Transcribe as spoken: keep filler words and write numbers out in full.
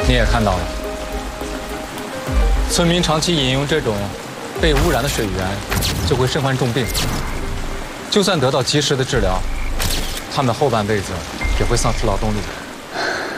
你也看到了，村民长期饮用这种被污染的水源，就会身患重病。就算得到及时的治疗，他们后半辈子也会丧失劳动力。